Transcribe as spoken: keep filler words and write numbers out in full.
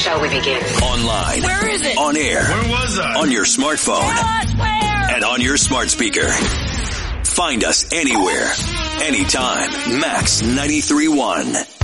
shall we begin? Online. Where is it? On air. Where was I? On your smartphone. Tell us where. And on your smart speaker. Find us anywhere, anytime. Max ninety-three point one.